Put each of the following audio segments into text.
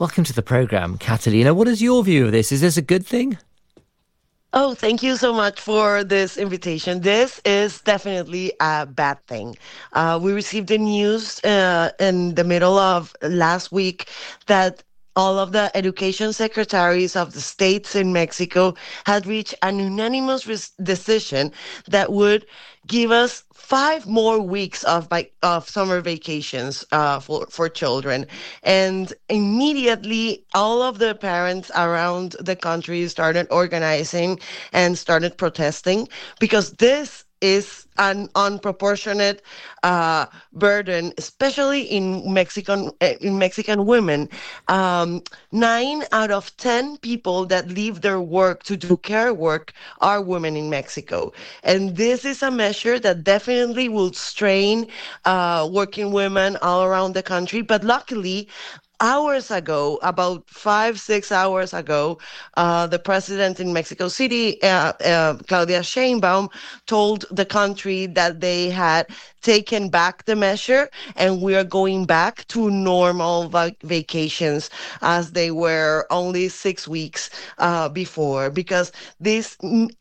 Welcome to the programme, Catalina. What is your view of this? Is this a good thing? Oh, thank you so much for this invitation. This is definitely a bad thing. We received the news in the middle of last week that all of the education secretaries of the states in Mexico had reached an unanimous decision that would give us 5 more weeks of summer vacations for children. And immediately, all of the parents around the country started organizing and started protesting because this is an unproportionate burden, especially in Mexican women. 9 out of 10 people that leave their work to do care work are women in Mexico, and this is a measure that definitely will strain working women all around the country. But luckily, hours ago, about 5-6 hours ago, the president in Mexico City, Claudia Sheinbaum, told the country that they had taken back the measure and we are going back to normal vacations as they were only 6 weeks before, because this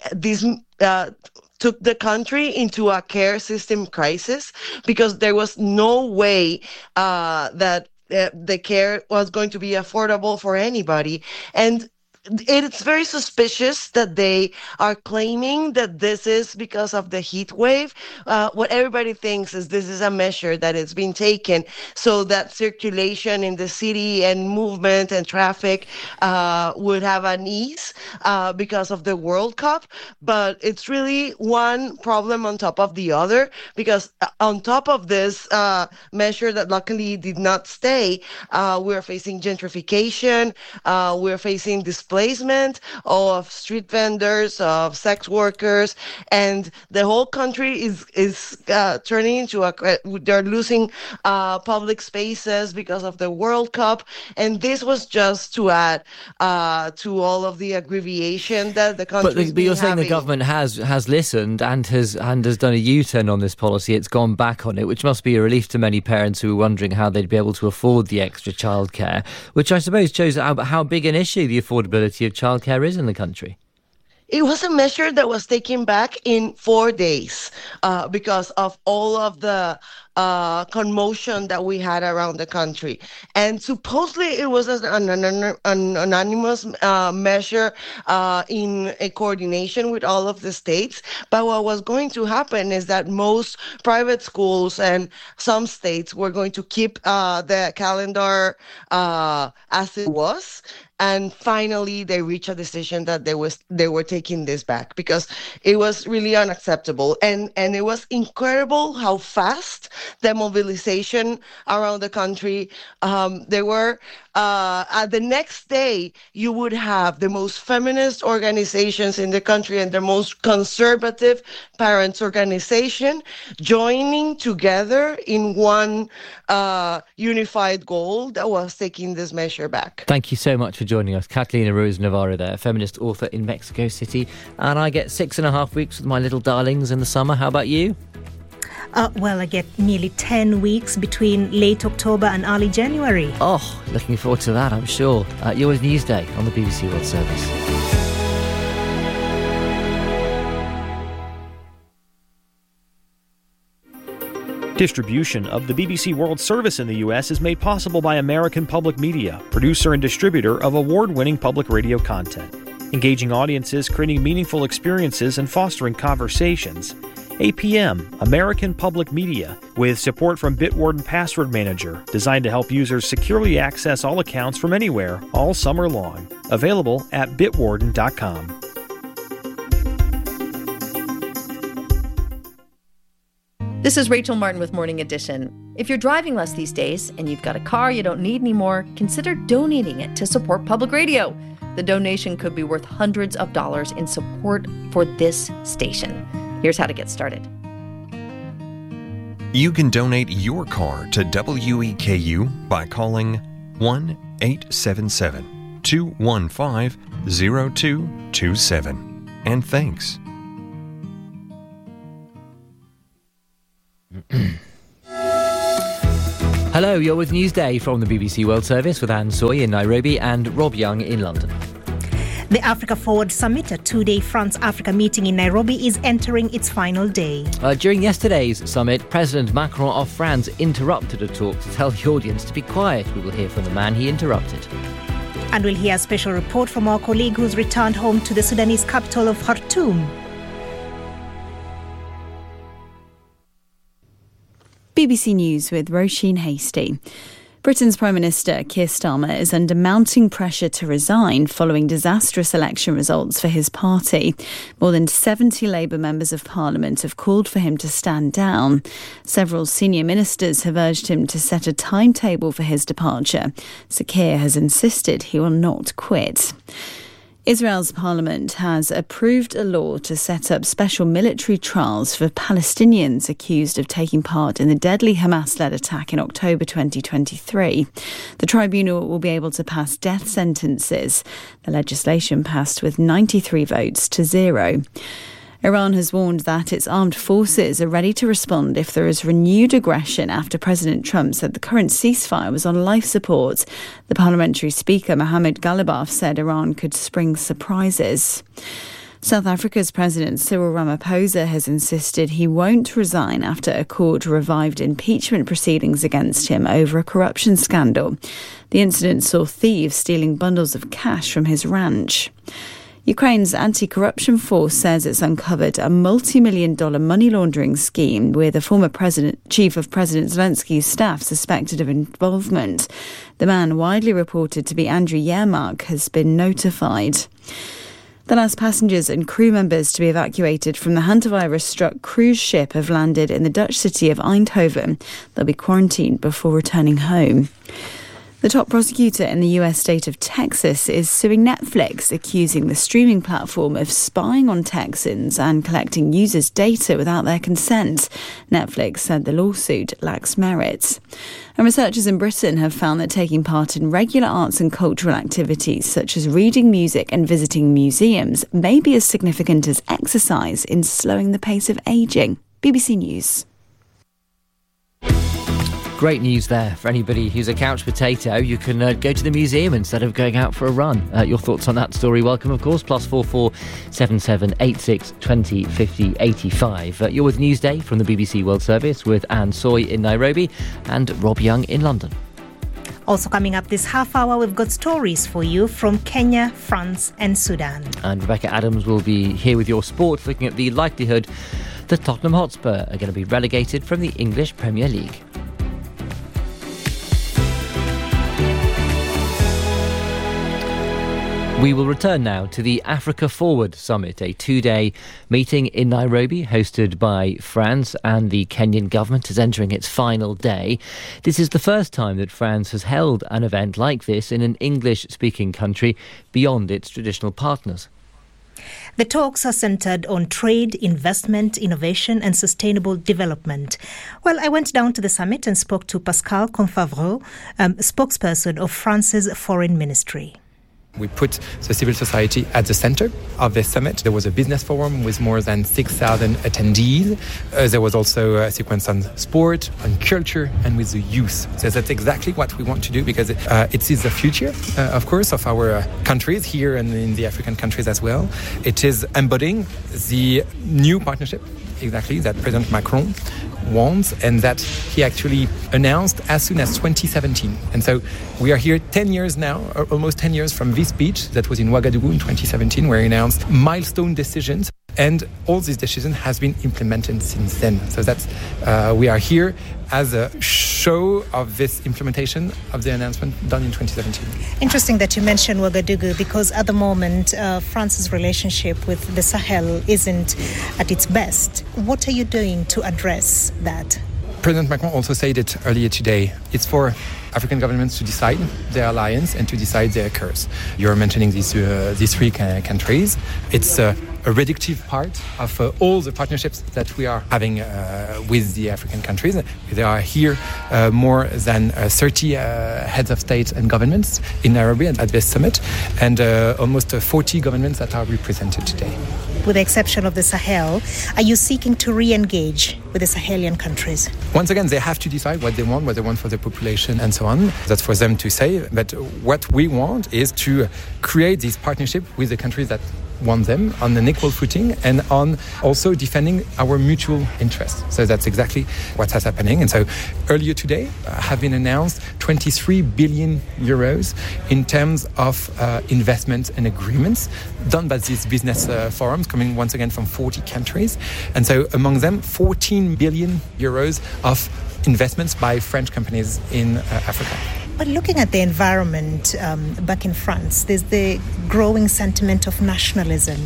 took the country into a care system crisis, because there was no way that the care was going to be affordable for anybody. And it's very suspicious that they are claiming that this is because of the heat wave. What everybody thinks is this is a measure that is being taken so that circulation in the city and movement and traffic would have an ease because of the World Cup. But it's really one problem on top of the other, because on top of this measure that luckily did not stay, we're facing gentrification, we're facing displacement of street vendors, of sex workers, and the whole country is turning into they're losing public spaces because of the World Cup. And this was just to add to all of the aggravation that the country. But you're saying the government has listened and has done a U-turn on this policy. It's gone back on it, which must be a relief to many parents who are wondering how they'd be able to afford the extra childcare, which I suppose shows how big an issue the affordability of childcare is in the country. It was a measure that was taken back in 4 days because of all of the commotion that we had around the country. And supposedly it was an anonymous measure in a coordination with all of the states. But what was going to happen is that most private schools and some states were going to keep the calendar as it was. And finally, they reached a decision that they were taking this back, because it was really unacceptable. And it was incredible how fast the mobilization around the country. They were the next day, you would have the most feminist organizations in the country and the most conservative parents organization joining together in one unified goal that was taking this measure back. Thank you so much for joining us. Catalina Ruiz Navarro there, feminist author in Mexico City. And I get 6.5 weeks with my little darlings in the summer. How about you? Well, I get nearly 10 weeks between late October and early January. Oh, looking forward to that, I'm sure. Your Newsday on the BBC World Service. Distribution of the BBC World Service in the U.S. is made possible by American Public Media, producer and distributor of award-winning public radio content. Engaging audiences, creating meaningful experiences, and fostering conversations. APM, American Public Media, with support from Bitwarden Password Manager, designed to help users securely access all accounts from anywhere, all summer long. Available at bitwarden.com. This is Rachel Martin with Morning Edition. If you're driving less these days and you've got a car you don't need anymore, consider donating it to support public radio. The donation could be worth hundreds of dollars in support for this station. Here's how to get started. You can donate your car to WEKU by calling 1-877-215-0227. And thanks. Hello, you're with Newsday from the BBC World Service with Anne Soy in Nairobi and Rob Young in London. The Africa Forward Summit, a two-day France-Africa meeting in Nairobi, is entering its final day. During yesterday's summit, President Macron of France interrupted a talk to tell the audience to be quiet. We will hear from the man he interrupted. And we'll hear a special report from our colleague who's returned home to the Sudanese capital of Khartoum. BBC News with Roisin Hastie. Britain's Prime Minister Keir Starmer is under mounting pressure to resign following disastrous election results for his party. More than 70 Labour members of Parliament have called for him to stand down. Several senior ministers have urged him to set a timetable for his departure. Sir Keir has insisted he will not quit. Israel's parliament has approved a law to set up special military trials for Palestinians accused of taking part in the deadly Hamas-led attack in October 2023. The tribunal will be able to pass death sentences. The legislation passed with 93 votes to 0. Iran has warned that its armed forces are ready to respond if there is renewed aggression after President Trump said the current ceasefire was on life support. The parliamentary speaker, Mohammad Ghalibaf, said Iran could spring surprises. South Africa's President Cyril Ramaphosa has insisted he won't resign after a court revived impeachment proceedings against him over a corruption scandal. The incident saw thieves stealing bundles of cash from his ranch. Ukraine's anti-corruption force says it's uncovered a multi-million-dollar money laundering scheme with a former chief of President Zelensky's staff suspected of involvement. The man, widely reported to be Andriy Yermak, has been notified. The last passengers and crew members to be evacuated from the hantavirus-struck cruise ship have landed in the Dutch city of Eindhoven. They'll be quarantined before returning home. The top prosecutor in the US state of Texas is suing Netflix, accusing the streaming platform of spying on Texans and collecting users' data without their consent. Netflix said the lawsuit lacks merit. And researchers in Britain have found that taking part in regular arts and cultural activities such as reading music and visiting museums may be as significant as exercise in slowing the pace of ageing. BBC News. Great news there for anybody who's a couch potato. You can go to the museum instead of going out for a run. Your thoughts on that story, welcome, of course. +44 77 86 20 50 85. You're with Newsday from the BBC World Service with Anne Soy in Nairobi and Rob Young in London. Also coming up this half hour, we've got stories for you from Kenya, France and Sudan. And Rebecca Adams will be here with your sport, looking at the likelihood that Tottenham Hotspur are going to be relegated from the English Premier League. We will return now to the Africa Forward Summit, a two-day meeting in Nairobi hosted by France, and the Kenyan government is entering its final day. This is the first time that France has held an event like this in an English-speaking country beyond its traditional partners. The talks are centred on trade, investment, innovation and sustainable development. Well, I went down to the summit and spoke to Pascal Confavreau, spokesperson of France's foreign ministry. We put the civil society at the center of this summit. There was a business forum with more than 6,000 attendees. There was also a sequence on sport, on culture, and with the youth. So that's exactly what we want to do, because it is the future, of course, of our countries here and in the African countries as well. It is embodying the new partnership, exactly, that President Macron wants and that he actually announced as soon as 2017. And so we are here 10 years now, or almost 10 years from this speech that was in Ouagadougou in 2017, where he announced milestone decisions. And all these decisions has been implemented since then. So that's we are here as a show of this implementation of the announcement done in 2017. Interesting that you mentioned Ouagadougou, because at the moment France's relationship with the Sahel isn't at its best. What are you doing to address that? President Macron also said it earlier today. It's for African governments to decide their alliance and to decide their course. You're mentioning these three countries. It's a reductive part of all the partnerships that we are having with the African countries. There are here more than 30 heads of state and governments in Nairobi at this summit, and almost 40 governments that are represented today. With the exception of the Sahel, are you seeking to re-engage with the Sahelian countries? Once again, they have to decide what they want for the population and so on. That's for them to say. But what we want is to create this partnership with the countries that want them on an equal footing and on also defending our mutual interests. So that's exactly what has happening. And so earlier today have been announced 23 billion euros in terms of investments and agreements done by these business forums coming once again from 40 countries. And so among them, 14 billion euros of investments by French companies in Africa. But looking at the environment back in France, there's the growing sentiment of nationalism,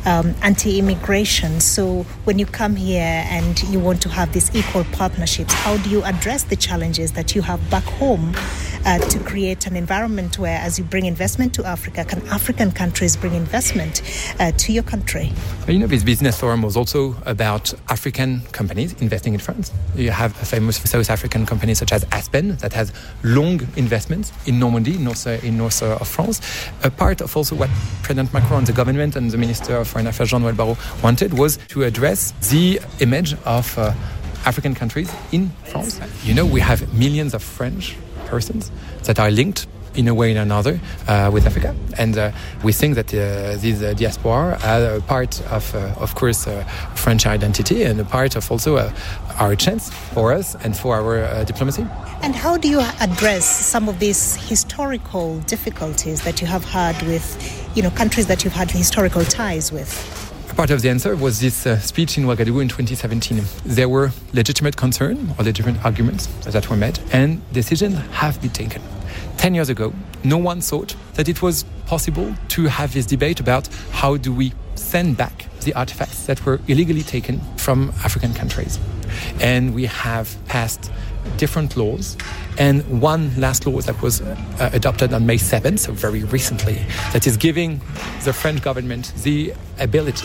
anti-immigration. So when you come here and you want to have these equal partnerships, how do you address the challenges that you have back home to create an environment where, as you bring investment to Africa, can African countries bring investment to your country? You know, this business forum was also about African companies investing in France. You have a famous South African company such as Aspen that has long investments in Normandy, in north of France. A part of also what President Macron, the government and the Minister of Foreign Affairs, Jean-Noël Barrot, wanted was to address the image of African countries in France. You know, we have millions of French persons that are linked in a way or another with Africa. And we think that this diaspora are a part of course, French identity and a part of also our chance for us and for our diplomacy. And how do you address some of these historical difficulties that you have had with, countries that you've had historical ties with? Part of the answer was this speech in Ouagadougou in 2017. There were legitimate concerns or legitimate arguments that were made, and decisions have been taken. 10 years ago, no one thought that it was possible to have this debate about how do we send back the artifacts that were illegally taken from African countries. And we have passed different laws, and one last law that was adopted on May 7th, so very recently, that is giving the French government the ability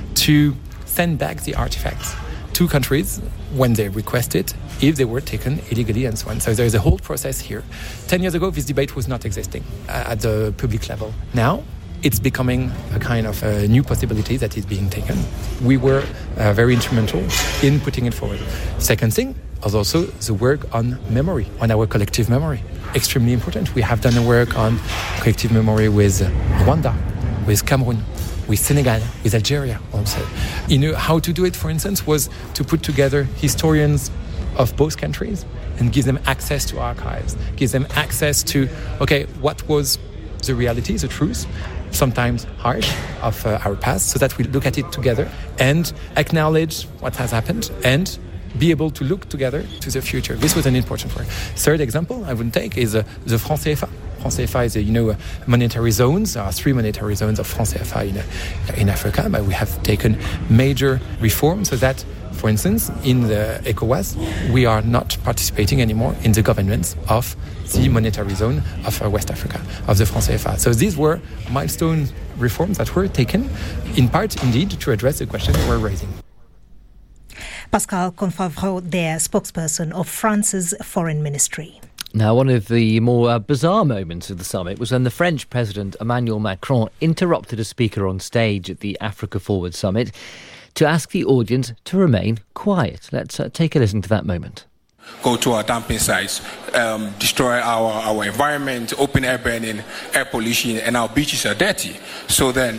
to send back the artifacts to countries when they request it, if they were taken illegally and so on. So there's a whole process here. 10 years ago, this debate was not existing at the public level. Now, it's becoming a kind of a new possibility that is being taken. We were very instrumental in putting it forward. Second thing is also the work on memory, on our collective memory. Extremely important. We have done the work on collective memory with Rwanda, with Cameroon, with Senegal, with Algeria also. How to do it, for instance, was to put together historians of both countries and give them access to archives, give them access to, what was the reality, the truth, sometimes harsh, of our past, so that we look at it together and acknowledge what has happened and be able to look together to the future. This was an important work. Third example I would take is the franc CFA. Franc CFA is monetary zones. There are 3 monetary zones of franc CFA in Africa, but we have taken major reforms so that, for instance, in the ECOWAS, we are not participating anymore in the governance of the monetary zone of West Africa, of the franc CFA. So these were milestone reforms that were taken, in part, indeed, to address the question we're raising. Pascal Confavreau, their spokesperson of France's foreign ministry. Now, one of the more bizarre moments of the summit was when the French President Emmanuel Macron interrupted a speaker on stage at the Africa Forward Summit to ask the audience to remain quiet. Let's take a listen to that moment. Go to our dumping sites, destroy our environment, open air burning, air pollution, and our beaches are dirty. So then...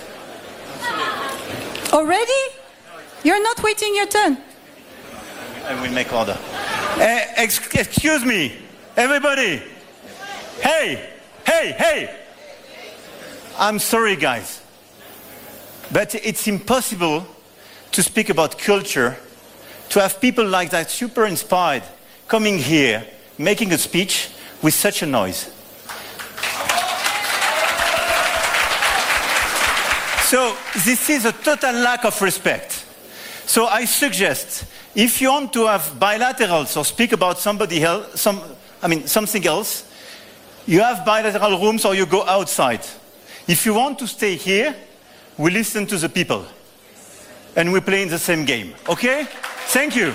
Already? You're not waiting your turn. I will make order. Excuse me, everybody. Hey. I'm sorry, guys. But it's impossible to speak about culture, to have people like that, super inspired, coming here, making a speech with such a noise. So this is a total lack of respect. So I suggest, if you want to have bilaterals or speak about somebody else, something else, you have bilateral rooms or you go outside. If you want to stay here, we listen to the people. And we play in the same game. Okay? Thank you.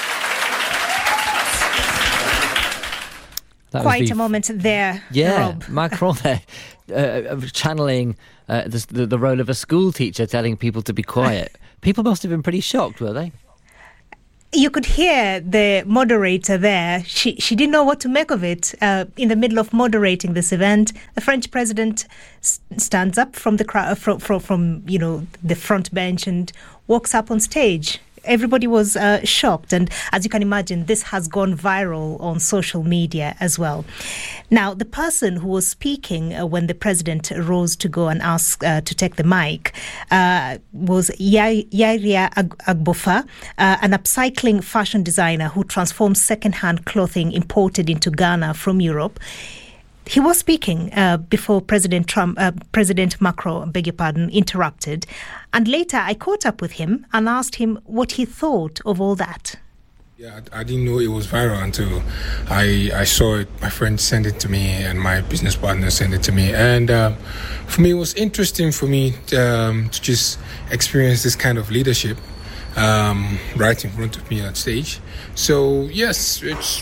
Quite a moment there, Rob. Macron there, channeling the role of a school teacher, telling people to be quiet. People must have been pretty shocked, were they? You could hear the moderator there. She didn't know what to make of it. In the middle of moderating this event, the French president stands up from the crowd, from the front bench, and walks up on stage. Everybody was shocked, and as you can imagine, this has gone viral on social media as well. Now, the person who was speaking when the president rose to go and ask to take the mic was Yaya Agbofa, an upcycling fashion designer who transforms second-hand clothing imported into Ghana from Europe. He was speaking before President Macron, interrupted. And later I caught up with him and asked him what he thought of all that. Yeah, I didn't know it was viral until I saw it. My friend sent it to me and my business partner sent it to me. And for me, it was interesting for me to just experience this kind of leadership right in front of me on stage. So, yes, it's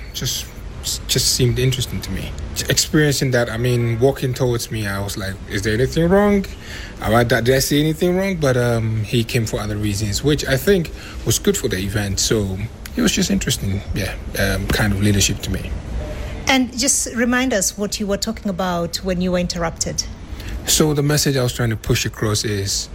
just seemed interesting to me. Experiencing that, walking towards me, I was like, is there anything wrong? Did I say anything wrong? But he came for other reasons, which I think was good for the event. So it was just interesting, kind of leadership to me. And just remind us what you were talking about when you were interrupted. So the message I was trying to push across is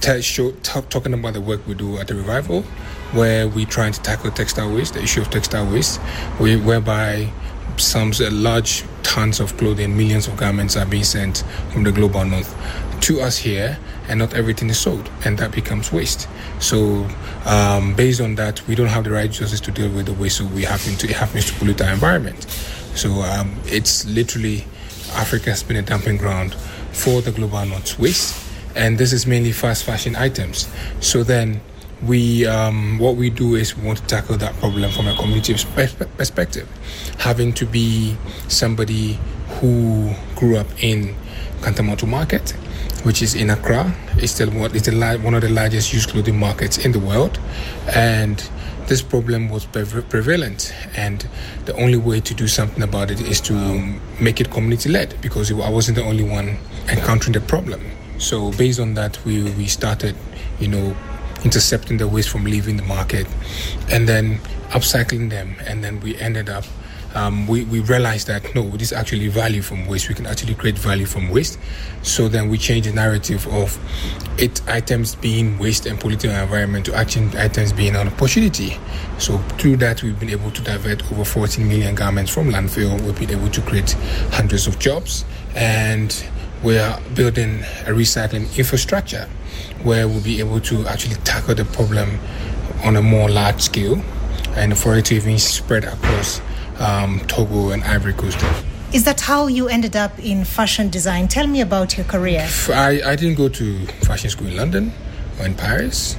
talking about the work we do at the Revival, where we're trying to tackle textile waste, the issue of textile waste, whereby some large tons of clothing, millions of garments are being sent from the global north to us here, and not everything is sold, and that becomes waste. So based on that, we don't have the right resources to deal with the waste, so it happens to pollute our environment. So it's literally, Africa has been a dumping ground for the global north's waste, and this is mainly fast fashion items. So then what we do is we want to tackle that problem from a community perspective. Having to be somebody who grew up in Kantamoto Market, which is in Accra, it's still one of the largest used clothing markets in the world, and this problem was prevalent, and the only way to do something about it is to make it community-led, because I wasn't the only one encountering the problem. So based on that, we started, intercepting the waste from leaving the market and then upcycling them. And then we ended up, we realized that, no, this is actually value from waste. We can actually create value from waste. So then we changed the narrative of items being waste and polluting our environment to items being an opportunity. So through that, we've been able to divert over 14 million garments from landfill. We've been able to create hundreds of jobs, and we are building a recycling infrastructure where we'll be able to actually tackle the problem on a more large scale, and for it to even spread across Togo and Ivory Coast. Is that how you ended up in fashion design? Tell me about your career. I didn't go to fashion school in London or in Paris.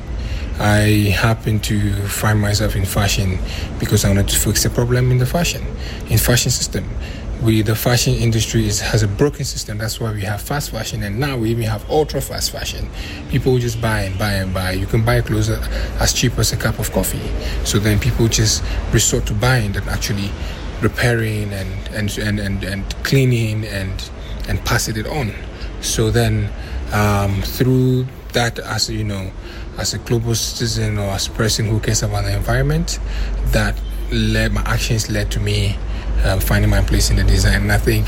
I happened to find myself in fashion because I wanted to fix a problem in the fashion system. The fashion industry has a broken system. That's why we have fast fashion, and now we even have ultra fast fashion. People just buy and buy and buy. You can buy clothes as cheap as a cup of coffee. So then people just resort to buying than actually repairing and cleaning and passing it on. So then through that, as a global citizen or as a person who cares about the environment, my actions led to me finding my place in the design. And I think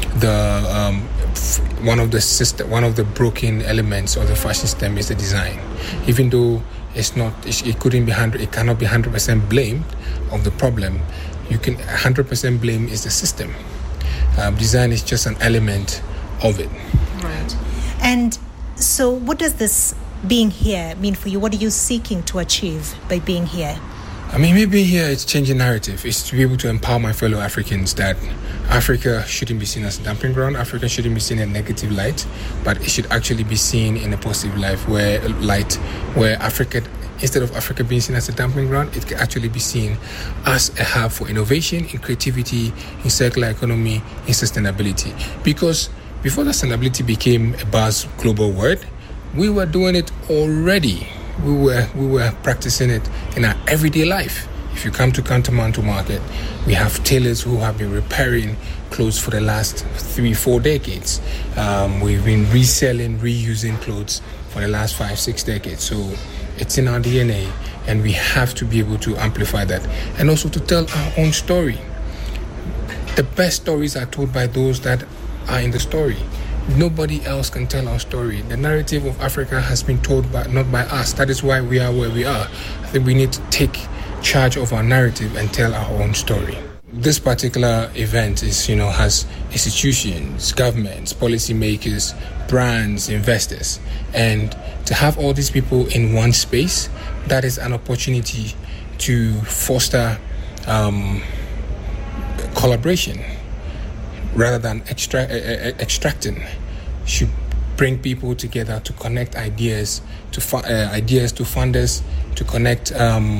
one of the broken elements of the fashion system is the design. Even though it cannot be 100% blamed of the problem. 100% blame is the system. Design is just an element of it. Right. And so, what does this being here mean for you? What are you seeking to achieve by being here? Me being here, it's changing narrative. It's to be able to empower my fellow Africans that Africa shouldn't be seen as a dumping ground. Africa shouldn't be seen in a negative light, but it should actually be seen in a positive light where Africa, instead of Africa being seen as a dumping ground, it can actually be seen as a hub for innovation, in creativity, in circular economy, in sustainability. Because before sustainability became a buzz global word, We were doing it already. We were practicing it in our everyday life. If you come to Kantamanto Market, we have tailors who have been repairing clothes for the last 3-4 decades. We've been reselling, reusing clothes for the last 5-6 decades. So it's in our DNA, and we have to be able to amplify that and also to tell our own story. The best stories are told by those that are in the story. Nobody else can tell our story. The narrative of Africa has been told not by us. That is why we are where we are. I think we need to take charge of our narrative and tell our own story. This particular event has institutions, governments, policymakers, brands, investors, and to have all these people in one space, that is an opportunity to foster collaboration rather than extracting. Should bring people together to connect ideas to funders, to connect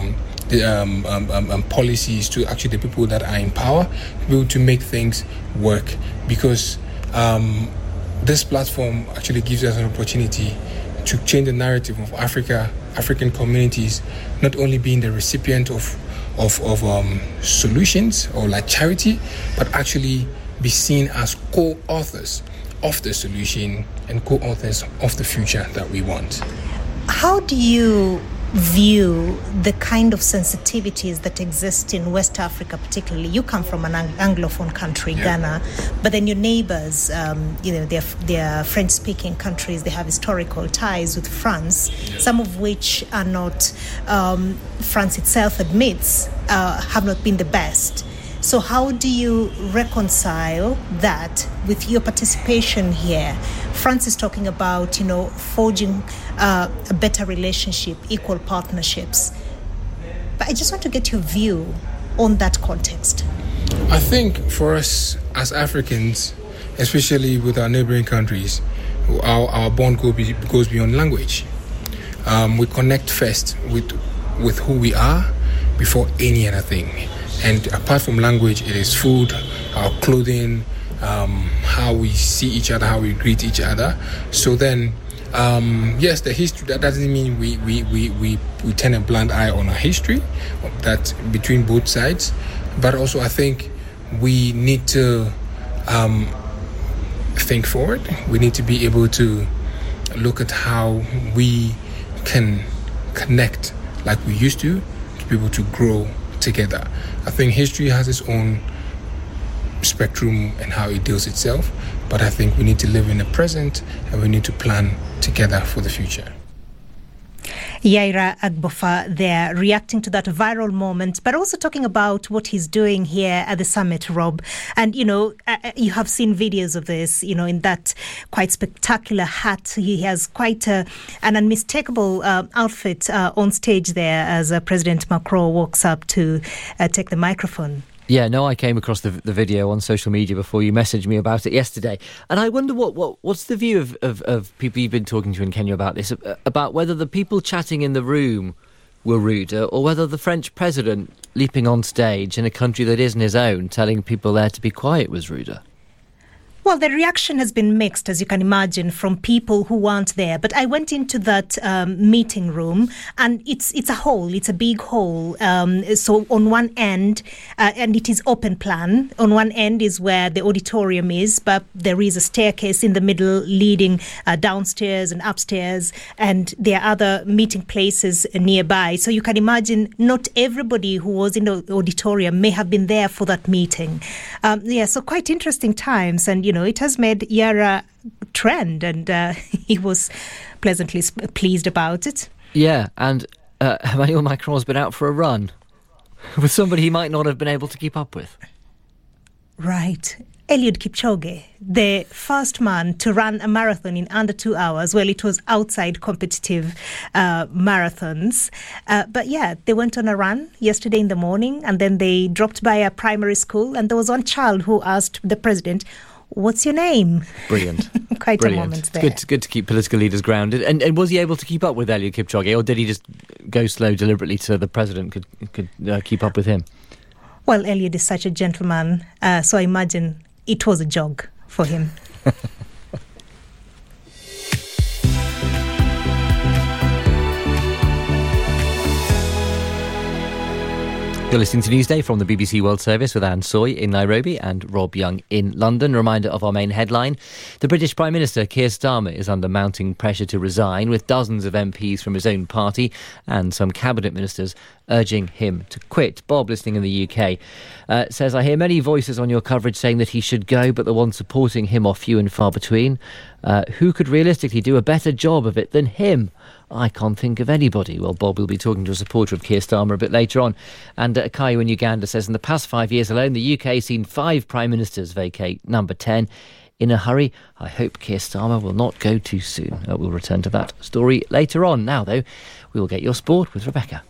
policies to actually the people that are in power, to be able to make things work. Because this platform actually gives us an opportunity to change the narrative of African communities, not only being the recipient of solutions or like charity, but actually be seen as co-authors of the solution and co-authors of the future that we want. How do you view the kind of sensitivities that exist in West Africa, particularly? You come from an Anglophone country, Ghana, but then your neighbors, they're French-speaking countries. They have historical ties with France, some of which are not, France itself admits, have not been the best. So how do you reconcile that with your participation here? France is talking about, forging a better relationship, equal partnerships. But I just want to get your view on that context. I think for us as Africans, especially with our neighboring countries, our bond goes beyond language. We connect first with who we are before any other thing. And apart from language, it is food, our clothing, how we see each other, how we greet each other. So then, yes, the history, that doesn't mean we turn a blind eye on our history, that between both sides. But also I think we need to think forward. We need to be able to look at how we can connect like we used to be able to grow together. I think history has its own spectrum and how it deals itself, but I think we need to live in the present and we need to plan together for the future. Yaira Agbofa there, reacting to that viral moment, but also talking about what he's doing here at the summit, Rob. And, you have seen videos of this, in that quite spectacular hat. He has quite an unmistakable outfit on stage there as President Macron walks up to take the microphone. Yeah, no, I came across the video on social media before you messaged me about it yesterday. And I wonder what's the view of people you've been talking to in Kenya about this, about whether the people chatting in the room were ruder or whether the French president leaping on stage in a country that isn't his own, telling people there to be quiet, was ruder. Well, the reaction has been mixed, as you can imagine, from people who weren't there. But I went into that meeting room, and it's a hall. It's a big hall. So on one end, and it is open plan, on one end is where the auditorium is, but there is a staircase in the middle leading downstairs and upstairs, and there are other meeting places nearby. So you can imagine not everybody who was in the auditorium may have been there for that meeting. So quite interesting times, and it has made Yara trend, and he was pleasantly pleased about it. Yeah, and Emmanuel Macron's been out for a run with somebody he might not have been able to keep up with. Right. Eliud Kipchoge, the first man to run a marathon in under 2 hours. Well, it was outside competitive marathons. But yeah, they went on a run yesterday in the morning, and then they dropped by a primary school, and there was one child who asked the president, "What's your name?" Brilliant. Quite Brilliant. a moment there. It's good to keep political leaders grounded. And was he able to keep up with Eliud Kipchoge, or did he just go slow deliberately so the president could keep up with him? Well, Eliud is such a gentleman, so I imagine it was a jog for him. You're listening to Newsday from the BBC World Service with Anne Soy in Nairobi and Rob Young in London. Reminder of our main headline. The British Prime Minister Keir Starmer is under mounting pressure to resign, with dozens of MPs from his own party and some cabinet ministers urging him to quit. Bob, listening in the UK, says, I hear many voices on your coverage saying that he should go, but the ones supporting him are few and far between. Who could realistically do a better job of it than him? I can't think of anybody. Well, Bob will be talking to a supporter of Keir Starmer a bit later on. And Kayu in Uganda says, in the past 5 years alone, the UK has seen 5 prime ministers vacate number 10. In a hurry, I hope Keir Starmer will not go too soon. We'll return to that story later on. Now, though, we will get your sport with Rebecca.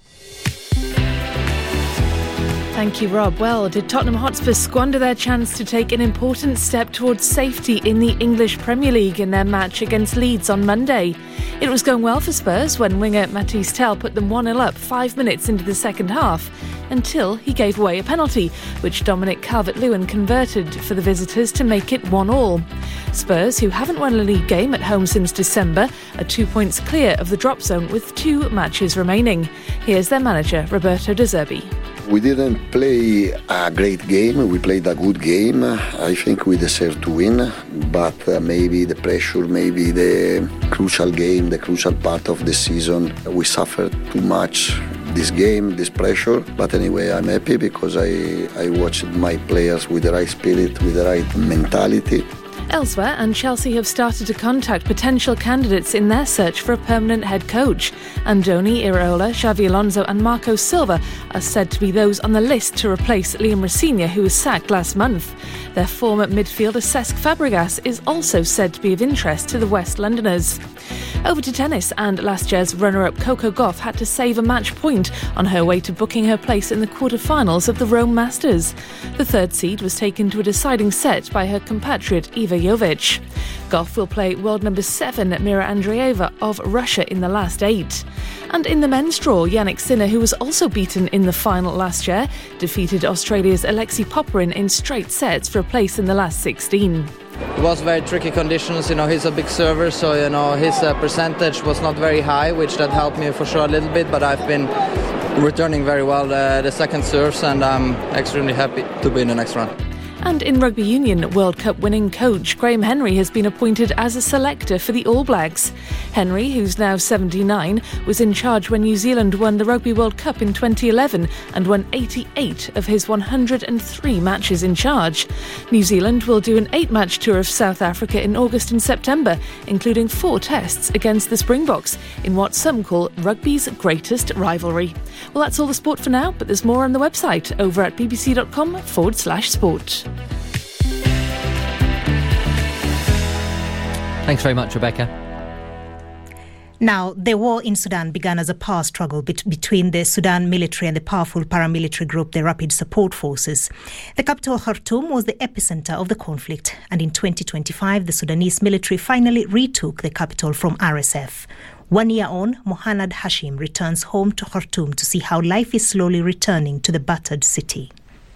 Thank you, Rob. Well, did Tottenham Hotspur squander their chance to take an important step towards safety in the English Premier League in their match against Leeds on Monday? It was going well for Spurs when winger Mathys Tel put them 1-0 up 5 minutes into the second half, until he gave away a penalty, which Dominic Calvert-Lewin converted for the visitors to make it 1-1. Spurs, who haven't won a league game at home since December, are 2 points clear of the drop zone with 2 matches remaining. Here's their manager, Roberto De Zerbi. We didn't play a great game, we played a good game. I think we deserve to win, but maybe the pressure, maybe the crucial game, the crucial part of the season, we suffered too much this game, this pressure. But anyway, I'm happy because I watched my players with the right spirit, with the right mentality. Elsewhere, and Chelsea have started to contact potential candidates in their search for a permanent head coach. Andoni Iraola, Xabi Alonso and Marco Silva are said to be those on the list to replace Liam Rosenior, who was sacked last month. Their former midfielder Cesc Fabregas is also said to be of interest to the West Londoners. Over to tennis, and last year's runner-up Coco Gauff had to save a match point on her way to booking her place in the quarter-finals of the Rome Masters. The third seed was taken to a deciding set by her compatriot Iva Jovic. Gauff will play world number 7 Mira Andreeva of Russia in the last 8. And in the men's draw, Yannick Sinner, who was also beaten in the final last year, defeated Australia's Alexei Popyrin in straight sets for a place in the last 16. It was very tricky conditions, he's a big server, so his percentage was not very high, which that helped me for sure a little bit, but I've been returning very well the second serves, and I'm extremely happy to be in the next round. And in rugby union, World Cup winning coach Graham Henry has been appointed as a selector for the All Blacks. Henry, who's now 79, was in charge when New Zealand won the Rugby World Cup in 2011 and won 88 of his 103 matches in charge. New Zealand will do an 8-match tour of South Africa in August and September, including 4 tests against the Springboks in what some call rugby's greatest rivalry. Well, that's all the sport for now, but there's more on the website over at bbc.com/sport. Thanks very much, Rebecca. Now, the war in Sudan began as a power struggle between the Sudan military and the powerful paramilitary group, the Rapid Support Forces. The capital, Khartoum, was the epicenter of the conflict, and in 2025, the Sudanese military finally retook the capital from RSF. 1 year on, Mohannad Hashim returns home to Khartoum to see how life is slowly returning to the battered city.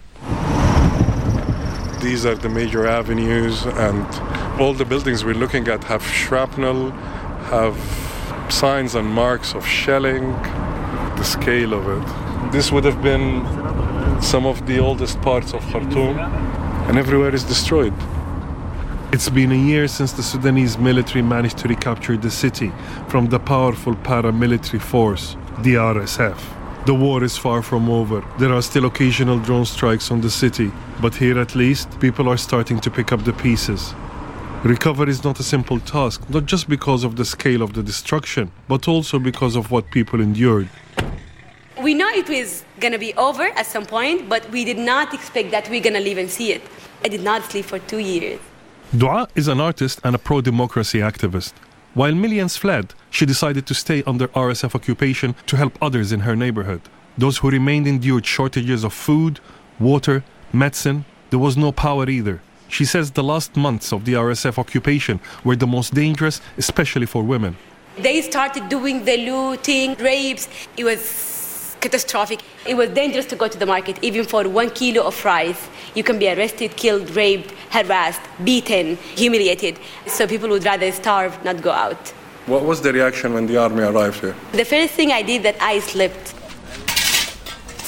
These are the major avenues, and all the buildings we're looking at have shrapnel, have signs and marks of shelling, the scale of it. This would have been some of the oldest parts of Khartoum, and everywhere is destroyed. It's been a year since the Sudanese military managed to recapture the city from the powerful paramilitary force, the RSF. The war is far from over. There are still occasional drone strikes on the city, but here at least, people are starting to pick up the pieces. Recovery is not a simple task, not just because of the scale of the destruction, but also because of what people endured. We know it was going to be over at some point, but we did not expect that we're going to live and see it. I did not sleep for 2 years. Dua is an artist and a pro-democracy activist. While millions fled, she decided to stay under RSF occupation to help others in her neighborhood. Those who remained endured shortages of food, water, medicine. There was no power either. She says the last months of the RSF occupation were the most dangerous, especially for women. They started doing the looting, rapes. It was catastrophic. It was dangerous to go to the market, even for 1 kilo of rice. You can be arrested, killed, raped, harassed, beaten, humiliated. So people would rather starve, not go out. What was the reaction when the army arrived here? The first thing I did that I slept.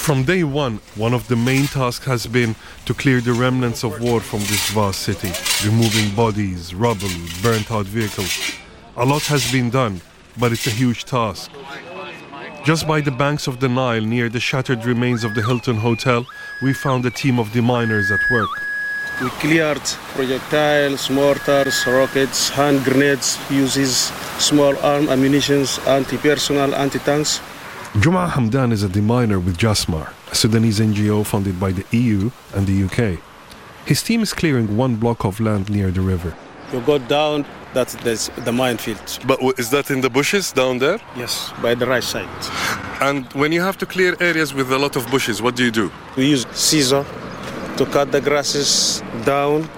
From day one of the main tasks has been to clear the remnants of war from this vast city, removing bodies, rubble, burnt-out vehicles. A lot has been done, but it's a huge task. Just by the banks of the Nile, near the shattered remains of the Hilton Hotel, we found a team of deminers at work. We cleared projectiles, mortars, rockets, hand grenades, fuses, small arm ammunitions, anti-personnel, anti-tanks. Juma Hamdan is a deminer with Jasmar, a Sudanese NGO funded by the EU and the UK. His team is clearing one block of land near the river. You go down, that's the minefield. But is that in the bushes down there? Yes, by the right side. And when you have to clear areas with a lot of bushes, what do? We use scissor to cut the grasses down,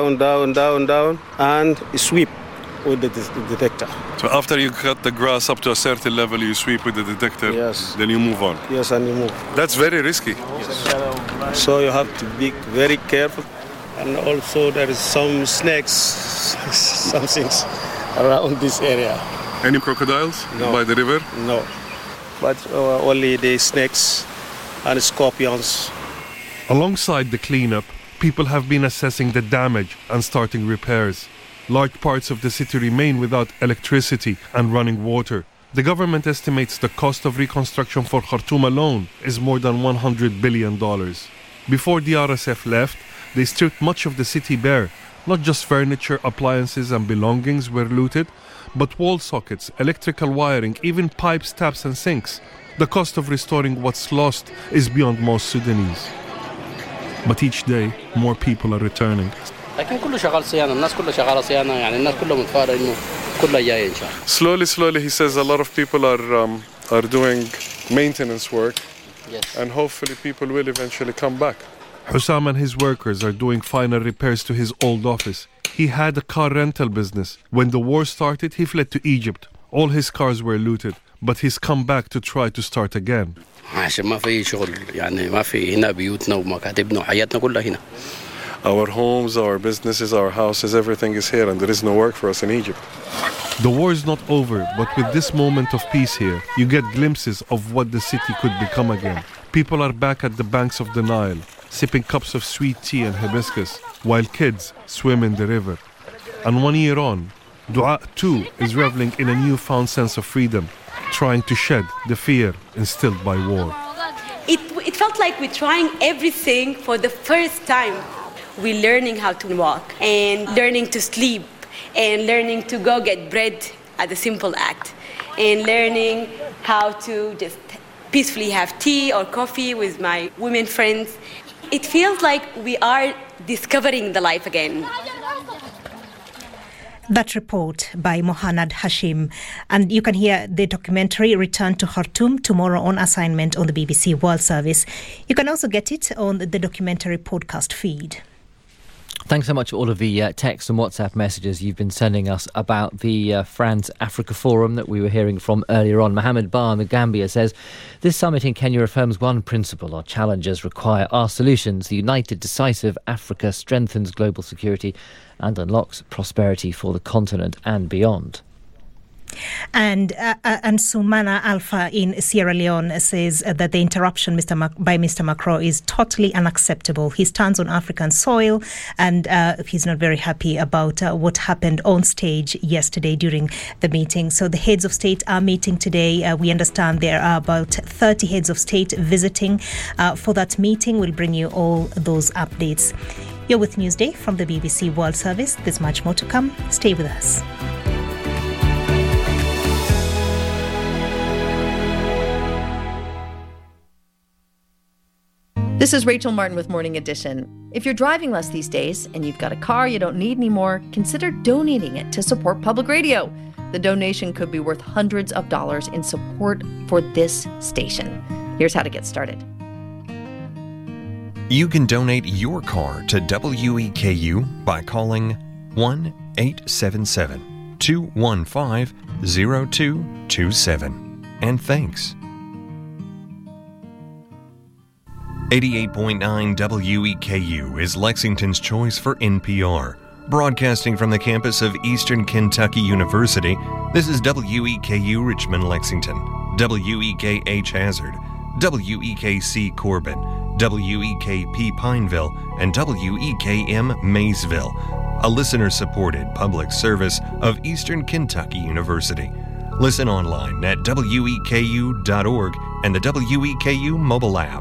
and sweep with the detector. So after you cut the grass up to a certain level, you sweep with the detector, yes. Then you move on. Yes, and you move. That's very risky. Yes. So you have to be very careful. And also there is some snakes, some things around this area. Any crocodiles by the river? No, but only the snakes and scorpions. Alongside the cleanup, people have been assessing the damage and starting repairs. Large parts of the city remain without electricity and running water. The government estimates the cost of reconstruction for Khartoum alone is more than $100 billion. Before the RSF left, they stripped much of the city bare. Not just furniture, appliances and belongings were looted, but wall sockets, electrical wiring, even pipes, taps and sinks. The cost of restoring what's lost is beyond most Sudanese. But each day, more people are returning. Slowly, he says a lot of people are doing maintenance work. Yes. And hopefully people will eventually come back. Hussam and his workers are doing final repairs to his old office. He had a car rental business. When the war started, he fled to Egypt. All his cars were looted, but he's come back to try to start again. Our homes, our businesses, our houses, everything is here, and there is no work for us in Egypt. The war is not over, but with this moment of peace here, you get glimpses of what the city could become again. People are back at the banks of the Nile, sipping cups of sweet tea and hibiscus, while kids swim in the river. And 1 year on, Dua too is reveling in a newfound sense of freedom, trying to shed the fear instilled by war. It felt like we're trying everything for the first time. We're learning how to walk and learning to sleep and learning to go get bread as a simple act and learning how to just peacefully have tea or coffee with my women friends. It feels like we are discovering the life again. That report by Mohanad Hashim. And you can hear the documentary Return to Khartoum tomorrow on assignment on the BBC World Service. You can also get it on the documentary podcast feed. Thanks so much for all of the text and WhatsApp messages you've been sending us about the France Africa Forum that we were hearing from earlier on. Mohammed Bar in the Gambia says, this summit in Kenya affirms one principle: our challenges require our solutions. The united, decisive Africa strengthens global security and unlocks prosperity for the continent and beyond. And Sumana Alpha in Sierra Leone says that the interruption by Mr. Macron is totally unacceptable. He stands on African soil and he's not very happy about what happened on stage yesterday during the meeting. So the heads of state are meeting today. We understand there are about 30 heads of state visiting for that meeting. We'll bring you all those updates. You're with Newsday from the BBC World Service. There's much more to come. Stay with us. This is Rachel Martin with Morning Edition. If you're driving less these days and you've got a car you don't need anymore, consider donating it to support public radio. The donation could be worth hundreds of dollars in support for this station. Here's how to get started. You can donate your car to WEKU by calling 1-877-215-0227. And thanks. 88.9 WEKU is Lexington's choice for NPR. Broadcasting from the campus of Eastern Kentucky University, this is WEKU Richmond, Lexington, WEKH Hazard, WEKC Corbin, WEKP Pineville, and WEKM Maysville, a listener-supported public service of Eastern Kentucky University. Listen online at weku.org and the WEKU mobile app.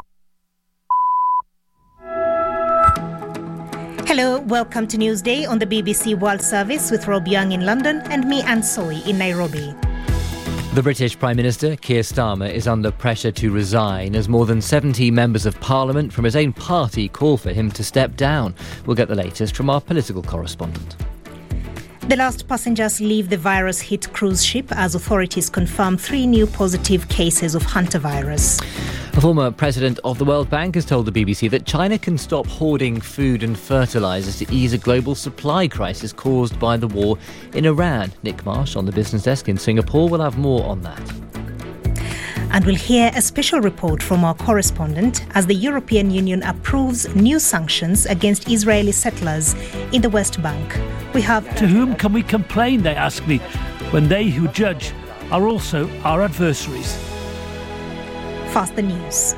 Hello, welcome to Newsday on the BBC World Service with Rob Young in London and me, Anne Soy, in Nairobi. The British Prime Minister, Keir Starmer, is under pressure to resign as more than 70 members of Parliament from his own party call for him to step down. We'll get the latest from our political correspondent. The last passengers leave the virus-hit cruise ship as authorities confirm 3 new positive cases of hantavirus. A former president of the World Bank has told the BBC that China can stop hoarding food and fertilisers to ease a global supply crisis caused by the war in Iran. Nick Marsh on the business desk in Singapore will have more on that. And we'll hear a special report from our correspondent as the European Union approves new sanctions against Israeli settlers in the West Bank. We have... To whom can we complain, they ask me, when they who judge are also our adversaries? Fast the news.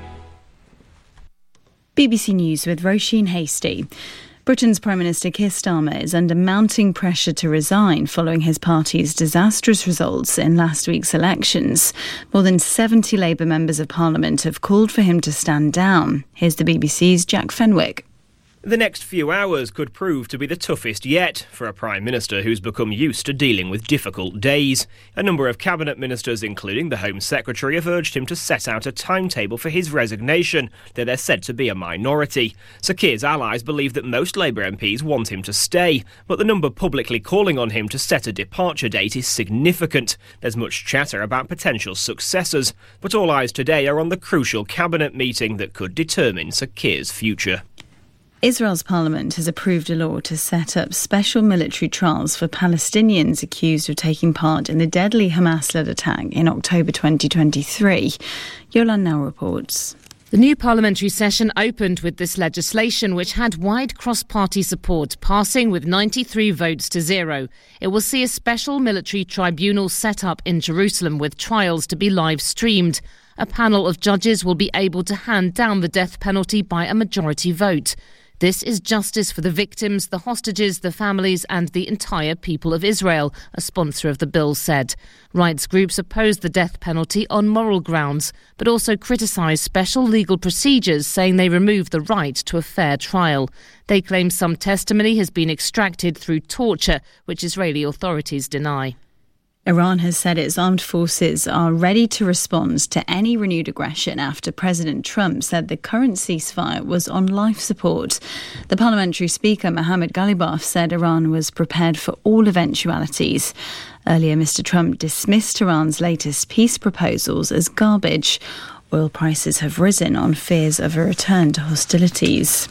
BBC News with Roisin Hastie. Britain's Prime Minister Keir Starmer is under mounting pressure to resign following his party's disastrous results in last week's elections. More than 70 Labour members of Parliament have called for him to stand down. Here's the BBC's Jack Fenwick. The next few hours could prove to be the toughest yet for a Prime Minister who's become used to dealing with difficult days. A number of Cabinet Ministers, including the Home Secretary, have urged him to set out a timetable for his resignation, though they're said to be a minority. Sir Keir's allies believe that most Labour MPs want him to stay, but the number publicly calling on him to set a departure date is significant. There's much chatter about potential successors, but all eyes today are on the crucial Cabinet meeting that could determine Sir Keir's future. Israel's parliament has approved a law to set up special military trials for Palestinians accused of taking part in the deadly Hamas-led attack in October 2023. Yolan now reports. The new parliamentary session opened with this legislation, which had wide cross-party support, passing with 93 votes to 0. It will see a special military tribunal set up in Jerusalem with trials to be live-streamed. A panel of judges will be able to hand down the death penalty by a majority vote. This is justice for the victims, the hostages, the families and the entire people of Israel, a sponsor of the bill said. Rights groups oppose the death penalty on moral grounds, but also criticise special legal procedures, saying they remove the right to a fair trial. They claim some testimony has been extracted through torture, which Israeli authorities deny. Iran has said its armed forces are ready to respond to any renewed aggression after President Trump said the current ceasefire was on life support. The parliamentary speaker, Mohammad Ghalibaf, said Iran was prepared for all eventualities. Earlier, Mr. Trump dismissed Iran's latest peace proposals as garbage. Oil prices have risen on fears of a return to hostilities.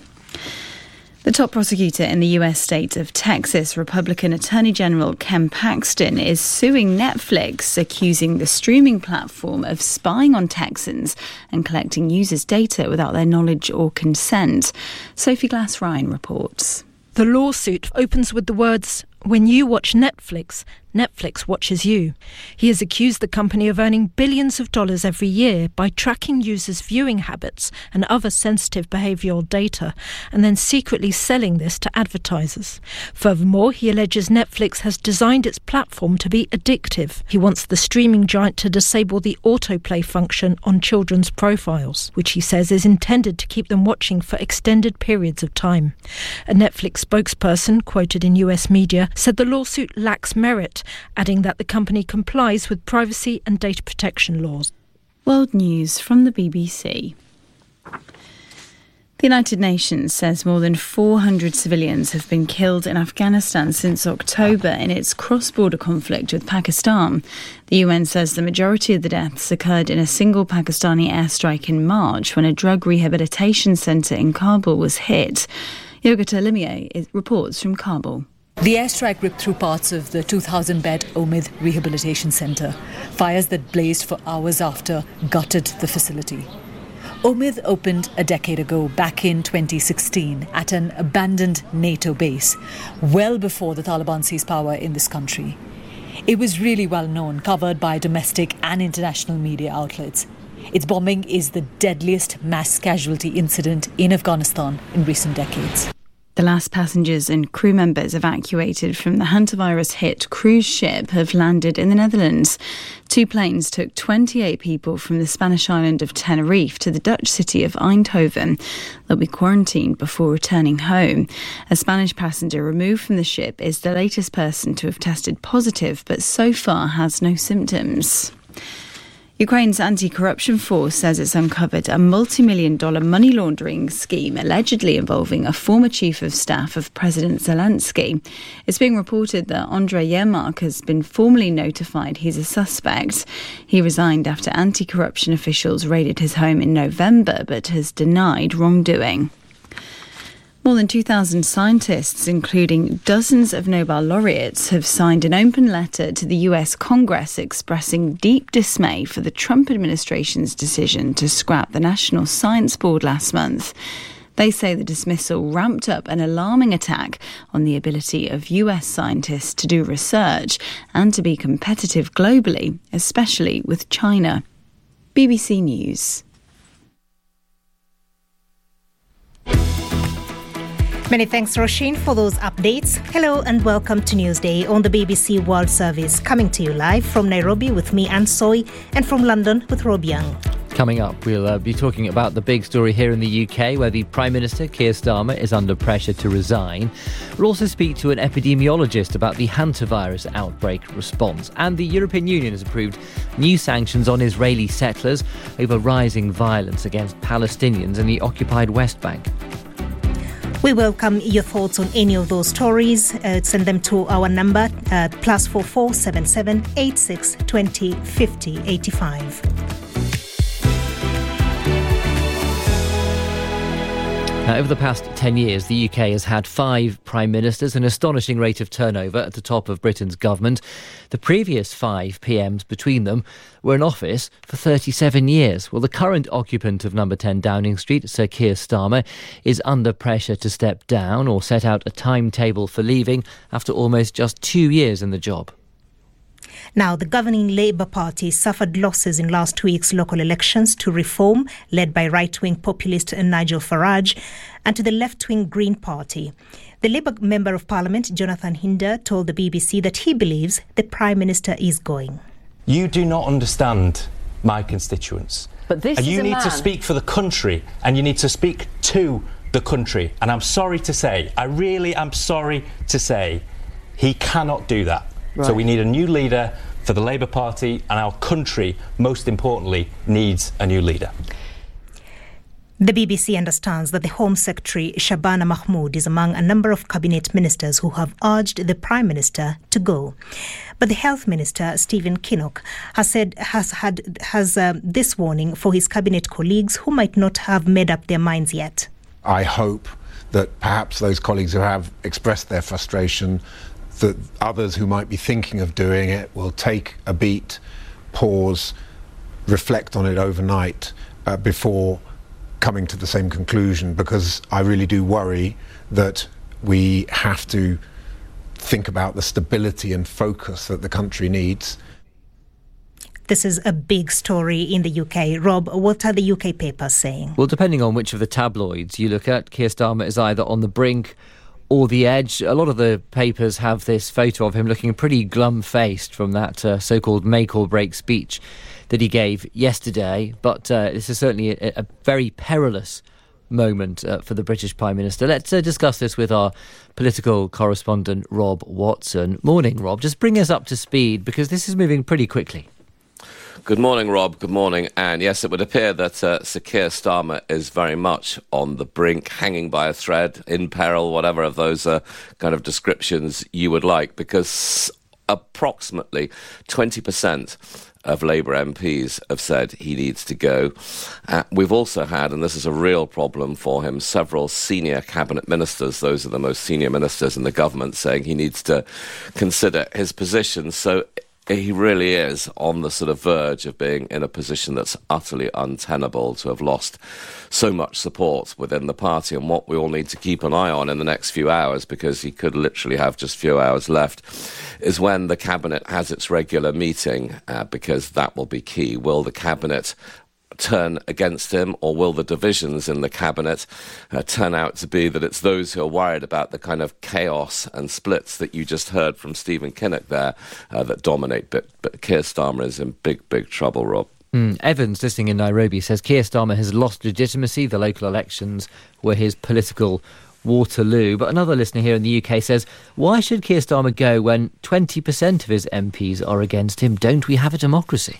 The top prosecutor in the US state of Texas, Republican Attorney General Ken Paxton, is suing Netflix, accusing the streaming platform of spying on Texans and collecting users' data without their knowledge or consent. Sophie Glass-Ryan reports. The lawsuit opens with the words, "When you watch Netflix, Netflix watches you." He has accused the company of earning billions of dollars every year by tracking users' viewing habits and other sensitive behavioural data, and then secretly selling this to advertisers. Furthermore, he alleges Netflix has designed its platform to be addictive. He wants the streaming giant to disable the autoplay function on children's profiles, which he says is intended to keep them watching for extended periods of time. A Netflix spokesperson, quoted in US media, said the lawsuit lacks merit, adding that the company complies with privacy and data protection laws. World News from the BBC. The United Nations says more than 400 civilians have been killed in Afghanistan since October in its cross-border conflict with Pakistan. The UN says the majority of the deaths occurred in a single Pakistani airstrike in March when a drug rehabilitation centre in Kabul was hit. Yogita Limier reports from Kabul. The airstrike ripped through parts of the 2,000-bed Omid Rehabilitation Centre. Fires that blazed for hours after gutted the facility. Omid opened a decade ago, back in 2016, at an abandoned NATO base, well before the Taliban seized power in this country. It was really well known, covered by domestic and international media outlets. Its bombing is the deadliest mass casualty incident in Afghanistan in recent decades. The last passengers and crew members evacuated from the hantavirus-hit cruise ship have landed in the Netherlands. 2 planes took 28 people from the Spanish island of Tenerife to the Dutch city of Eindhoven. They'll be quarantined before returning home. A Spanish passenger removed from the ship is the latest person to have tested positive, but so far has no symptoms. Ukraine's anti-corruption force says it's uncovered a multi-million-dollar money laundering scheme allegedly involving a former chief of staff of President Zelensky. It's being reported that Andrei Yermak has been formally notified he's a suspect. He resigned after anti-corruption officials raided his home in November, but has denied wrongdoing. More than 2,000 scientists, including dozens of Nobel laureates, have signed an open letter to the US Congress expressing deep dismay for the Trump administration's decision to scrap the National Science Board last month. They say the dismissal ramped up an alarming attack on the ability of US scientists to do research and to be competitive globally, especially with China. BBC News. Many thanks, Roisin, for those updates. Hello and welcome to Newsday on the BBC World Service, coming to you live from Nairobi with me, Anne Soy, and from London with Rob Young. Coming up, we'll be talking about the big story here in the UK, where the Prime Minister, Keir Starmer, is under pressure to resign. We'll also speak to an epidemiologist about the hantavirus outbreak response. And the European Union has approved new sanctions on Israeli settlers over rising violence against Palestinians in the occupied West Bank. We welcome your thoughts on any of those stories. Send them to our number, +44 77 86 20 50 85. Now, over the past 10 years, the UK has had 5 prime ministers, an astonishing rate of turnover at the top of Britain's government. The previous 5 PMs between them were in office for 37 years. Well, the current occupant of number 10 Downing Street, Sir Keir Starmer, is under pressure to step down or set out a timetable for leaving after almost just 2 years in the job. Now, the governing Labour Party suffered losses in last week's local elections to Reform, led by right-wing populist Nigel Farage, and to the left-wing Green Party. The Labour Member of Parliament, Jonathan Hinder, told the BBC that he believes the Prime Minister is going. You do not understand my constituents. But this and is you a need man. to speak for the country, and you need to speak to the country. And I'm sorry to say, I really am sorry to say, he cannot do that. Right. So we need a new leader for the Labour Party, and our country, most importantly, needs a new leader. The BBC understands that the Home Secretary, Shabana Mahmood, is among a number of cabinet ministers who have urged the Prime Minister to go. But the Health Minister, Stephen Kinnock, has this warning for his cabinet colleagues who might not have made up their minds yet. I hope that perhaps those colleagues who have expressed their frustration, that others who might be thinking of doing it will take a beat, pause, reflect on it overnight before coming to the same conclusion, because I really do worry that we have to think about the stability and focus that the country needs. This is a big story in the UK. Rob, what are the UK papers saying? Well, depending on which of the tabloids you look at, Keir Starmer is either on the brink or the edge. A lot of the papers have this photo of him looking pretty glum-faced from that so-called make or break speech that he gave yesterday. But this is certainly a very perilous moment for the British Prime Minister. Let's discuss this with our political correspondent, Rob Watson. Morning, Rob. Just bring us up to speed, because this is moving pretty quickly. Good morning, Rob. Good morning, Anne. Yes, it would appear that Sir Keir Starmer is very much on the brink, hanging by a thread, in peril, whatever of those kind of descriptions you would like, because approximately 20% of Labour MPs have said he needs to go. We've also had, and this is a real problem for him, several senior cabinet ministers, those are the most senior ministers in the government, saying he needs to consider his position. So he really is on the sort of verge of being in a position that's utterly untenable, to have lost so much support within the party. And what we all need to keep an eye on in the next few hours, because he could literally have just a few hours left, is when the Cabinet has its regular meeting, because that will be key. Will the Cabinet turn against him, or will the divisions in the cabinet turn out to be that it's those who are worried about the kind of chaos and splits that you just heard from Stephen Kinnock there that dominate? But Keir Starmer is in big, big trouble, Rob. Evans, listening in Nairobi, says Keir Starmer has lost legitimacy. The local elections were his political Waterloo. But another listener here in the UK says, why should Keir Starmer go when 20% of his MPs are against him? Don't we have a democracy?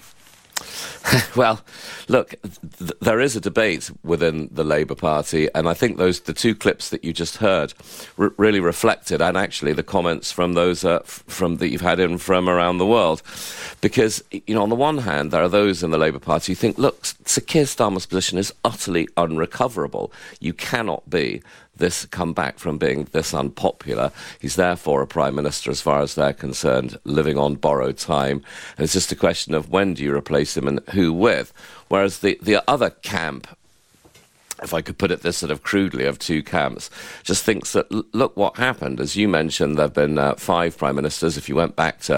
Well, look, there is a debate within the Labour Party, and I think the two clips that you just heard really reflected, and actually the comments from those that you've had in from around the world. Because, on the one hand, there are those in the Labour Party who think, look, Sir Keir Starmer's position is utterly unrecoverable. You cannot come back from being this unpopular. He's therefore a Prime Minister as far as they're concerned, living on borrowed time. And it's just a question of when do you replace him and who with. Whereas the other camp, if I could put it this sort of crudely, of two camps, just thinks that, look what happened. As you mentioned, there have been 5 Prime Ministers. If you went back to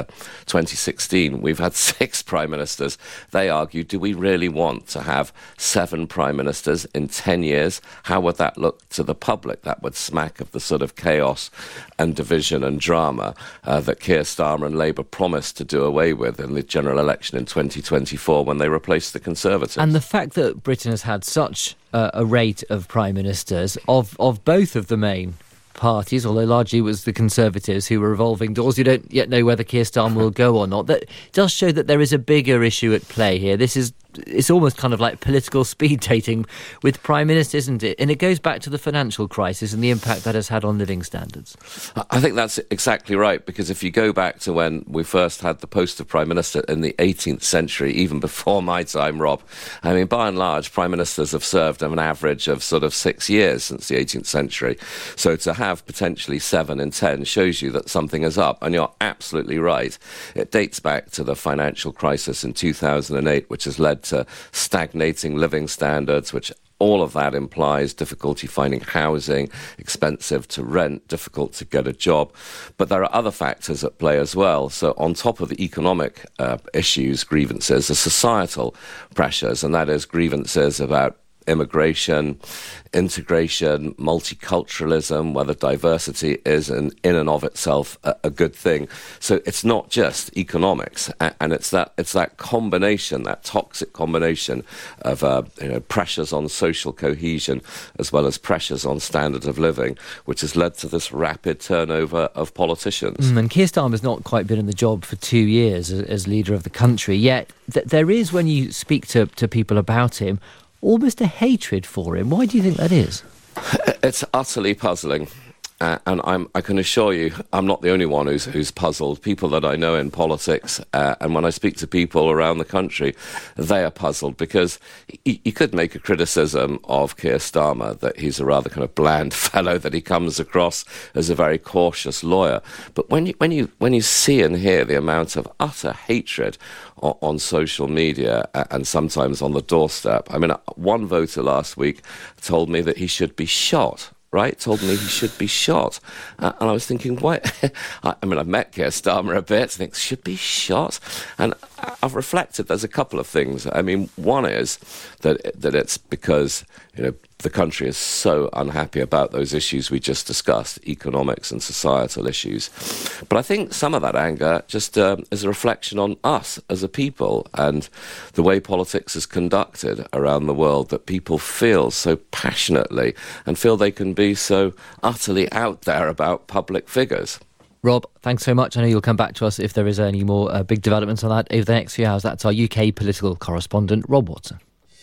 2016, we've had 6 Prime Ministers. They argue, do we really want to have 7 Prime Ministers in 10 years? How would that look to the public? That would smack of the sort of chaos and division and drama that Keir Starmer and Labour promised to do away with in the general election in 2024 when they replaced the Conservatives. And the fact that Britain has had such a rate of prime ministers of both of the main parties, although largely it was the Conservatives who were revolving doors. You don't yet know whether Keir Starmer will go or not. That does show that there is a bigger issue at play here. It's almost kind of like political speed dating with prime ministers, isn't it? And it goes back to the financial crisis and the impact that has had on living standards. I think that's exactly right, because if you go back to when we first had the post of Prime Minister in the 18th century, even before my time, Rob, I mean, by and large, Prime Ministers have served an average of sort of 6 years since the 18th century. So to have potentially 7 in 10 shows you that something is up, and you're absolutely right. It dates back to the financial crisis in 2008, which has led to stagnating living standards, which all of that implies difficulty finding housing, expensive to rent, difficult to get a job. But there are other factors at play as well. So on top of the economic issues, grievances, the societal pressures, and that is grievances about immigration, integration, multiculturalism, whether diversity is in and of itself a good thing. So it's not just economics, and it's that combination, that toxic combination of pressures on social cohesion as well as pressures on standard of living, which has led to this rapid turnover of politicians. And Keir Starmer's not quite been in the job for 2 years as leader of the country, yet there is, when you speak to people about him, almost a hatred for him. Why do you think that is? It's utterly puzzling. And I can assure you, I'm not the only one who's puzzled. People that I know in politics, and when I speak to people around the country, they are puzzled, because you could make a criticism of Keir Starmer that he's a rather kind of bland fellow, that he comes across as a very cautious lawyer. But when you see and hear the amount of utter hatred on social media and sometimes on the doorstep, I mean, one voter last week told me that he should be shot. Right, told me he should be shot. And I was thinking, why? I mean, I've met Keir Starmer a bit, I think, should be shot? And I've reflected, there's a couple of things. I mean, one is that it's because, the country is so unhappy about those issues we just discussed, economics and societal issues. But I think some of that anger just is a reflection on us as a people and the way politics is conducted around the world, that people feel so passionately and feel they can be so utterly out there about public figures. Rob, thanks so much. I know you'll come back to us if there is any more big developments on that over the next few hours. That's our UK political correspondent, Rob Watson.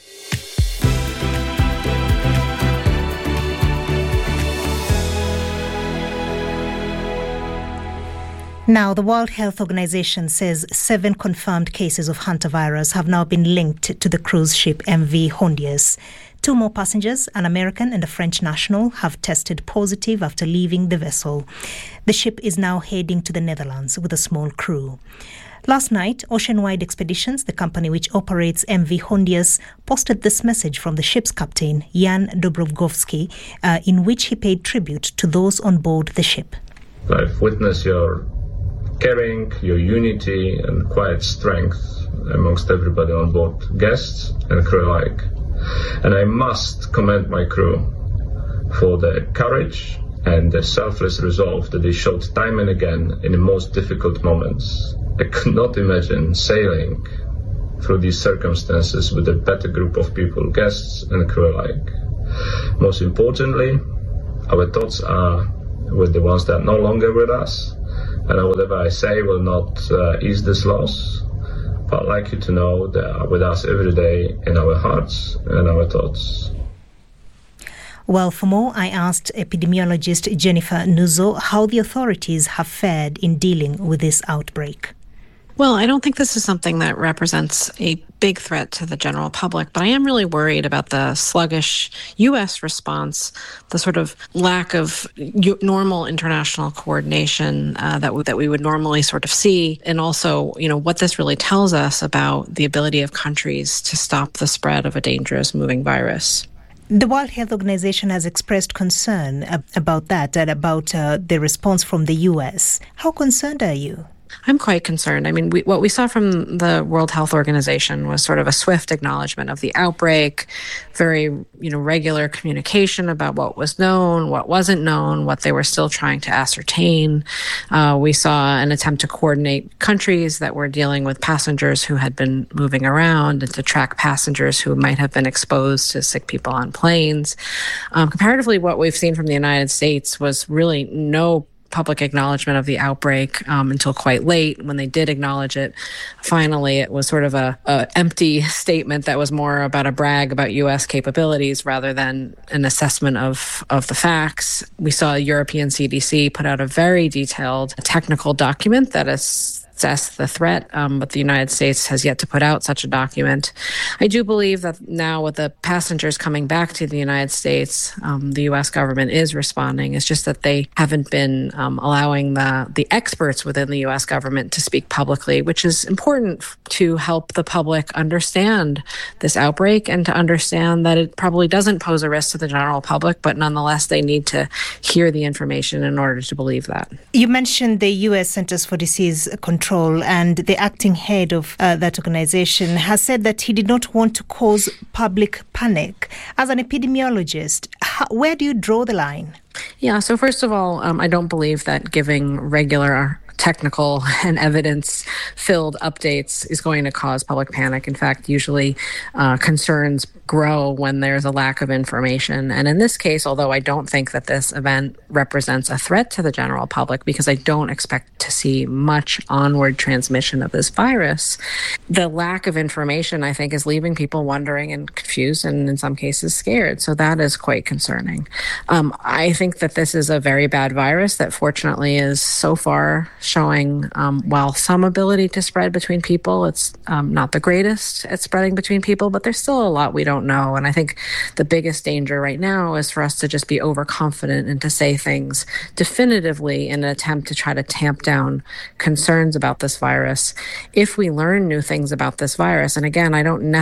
Now, the World Health Organization says 7 confirmed cases of hantavirus have now been linked to the cruise ship MV Hondius. 2 more passengers, an American and a French national, have tested positive after leaving the vessel. The ship is now heading to the Netherlands with a small crew. Last night, Oceanwide Expeditions, the company which operates MV Hondius, posted this message from the ship's captain, Jan Dobrovolsky, in which he paid tribute to those on board the ship. I've witnessed your caring, your unity and quiet strength amongst everybody on board, guests and crew alike. And I must commend my crew for their courage and the selfless resolve that they showed time and again in the most difficult moments. I could not imagine sailing through these circumstances with a better group of people, guests and crew alike. Most importantly, our thoughts are with the ones that are no longer with us, and whatever I say will not ease this loss, but I'd like you to know they are with us every day in our hearts and our thoughts. Well, for more, I asked epidemiologist Jennifer Nuzzo how the authorities have fared in dealing with this outbreak. Well, I don't think this is something that represents a big threat to the general public, but I am really worried about the sluggish U.S. response, the sort of lack of normal international coordination that we would normally sort of see, and also, what this really tells us about the ability of countries to stop the spread of a dangerous moving virus. The World Health Organization has expressed concern about that and about the response from the U.S. How concerned are you? I'm quite concerned. I mean, what we saw from the World Health Organization was sort of a swift acknowledgement of the outbreak, very, regular communication about what was known, what wasn't known, what they were still trying to ascertain. We saw an attempt to coordinate countries that were dealing with passengers who had been moving around and to track passengers who might have been exposed to sick people on planes. Comparatively, what we've seen from the United States was really no public acknowledgement of the outbreak until quite late. When they did acknowledge it, finally, it was sort of a empty statement that was more about a brag about U.S. capabilities rather than an assessment of the facts. We saw European CDC put out a very detailed technical document that assess the threat, but the United States has yet to put out such a document. I do believe that now with the passengers coming back to the United States, the U.S. government is responding. It's just that they haven't been allowing the experts within the U.S. government to speak publicly, which is important to help the public understand this outbreak and to understand that it probably doesn't pose a risk to the general public, but nonetheless, they need to hear the information in order to believe that. You mentioned the U.S. Centers for Disease Control, and the acting head of that organization has said that he did not want to cause public panic. As an epidemiologist, where do you draw the line? Yeah, so first of all, I don't believe that giving regular technical and evidence-filled updates is going to cause public panic. In fact, usually concerns grow when there's a lack of information. And in this case, although I don't think that this event represents a threat to the general public, because I don't expect to see much onward transmission of this virus, the lack of information, I think, is leaving people wondering and confused and in some cases scared. So that is quite concerning. I think that this is a very bad virus that fortunately is so far showing, while some ability to spread between people, it's not the greatest at spreading between people, but there's still a lot we don't know. And I think the biggest danger right now is for us to just be overconfident and to say things definitively in an attempt to try to tamp down concerns about this virus. If we learn new things about this virus, and again, I don't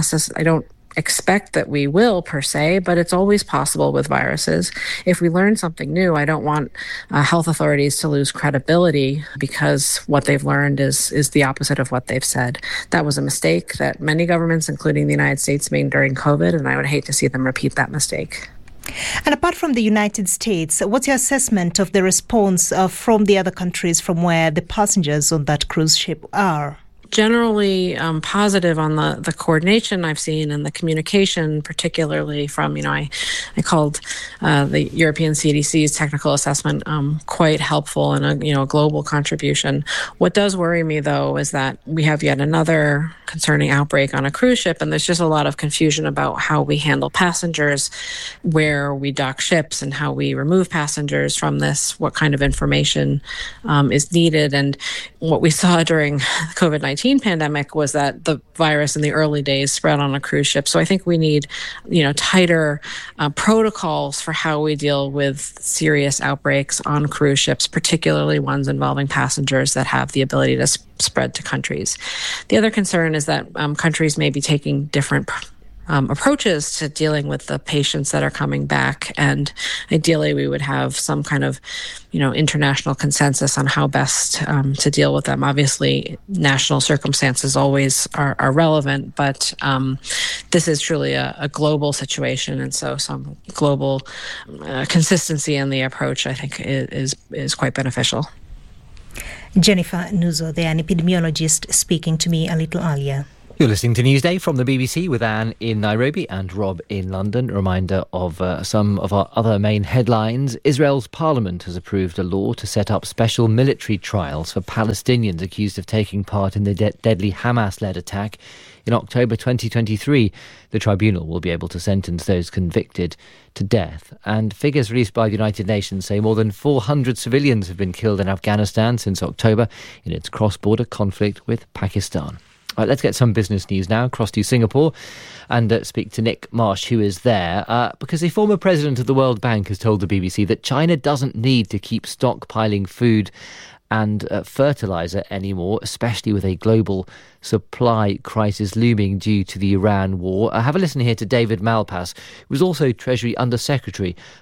expect that we will per se, but it's always possible with viruses. If we learn something new, I don't want health authorities to lose credibility because what they've learned is the opposite of what they've said. That was a mistake that many governments, including the United States, made during COVID, and I would hate to see them repeat that mistake. And apart from the United States, what's your assessment of the response from the other countries from where the passengers on that cruise ship are? Generally positive on the coordination I've seen and the communication, particularly from, I called the European CDC's technical assessment quite helpful and a global contribution. What does worry me, though, is that we have yet another concerning outbreak on a cruise ship, and there's just a lot of confusion about how we handle passengers, where we dock ships, and how we remove passengers from this, what kind of information is needed. And what we saw during the COVID-19 pandemic was that the virus in the early days spread on a cruise ship. So I think we need, tighter protocols for how we deal with serious outbreaks on cruise ships, particularly ones involving passengers that have the ability to spread to countries. The other concern is that countries may be taking different approaches to dealing with the patients that are coming back. And ideally, we would have some kind of, international consensus on how best to deal with them. Obviously, national circumstances always are relevant, but this is truly a global situation. And so some global consistency in the approach, I think, is quite beneficial. Jennifer Nuzo, the epidemiologist, speaking to me a little earlier. You're listening to Newsday from the BBC with Anne in Nairobi and Rob in London. A reminder of some of our other main headlines. Israel's parliament has approved a law to set up special military trials for Palestinians accused of taking part in the deadly Hamas-led attack in October 2023. The tribunal will be able to sentence those convicted to death. And figures released by the United Nations say more than 400 civilians have been killed in Afghanistan since October in its cross-border conflict with Pakistan. Right, let's get some business news now across to Singapore and speak to Nick Marsh, who is there, because a former president of the World Bank has told the BBC that China doesn't need to keep stockpiling food and fertiliser anymore, especially with a global supply crisis looming due to the Iran war. Have a listen here to David Malpass, who was also Treasury Under-Secretary